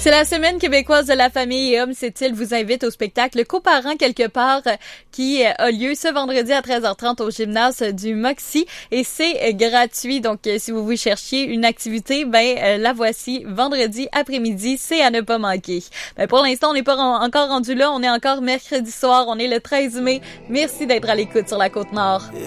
C'est la semaine québécoise de la famille et Homme c'est-il vous invite au spectacle Coparents quelque part qui a lieu ce vendredi à 13h30 au gymnase du Moxie et c'est gratuit. Donc si vous cherchiez une activité, la voici vendredi après-midi, c'est à ne pas manquer. Pour l'instant, on n'est pas encore rendu là, on est encore mercredi soir, on est le 13 mai. Merci d'être à l'écoute sur la Côte-Nord.